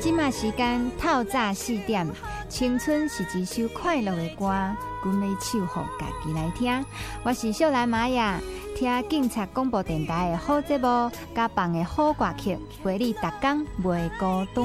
即马时间透早4点，青春是一首快乐的歌，阮要唱予家己来听。我是秀兰玛雅，听警察广播电台的好节目，甲放的好歌曲，陪你逐天袂孤单。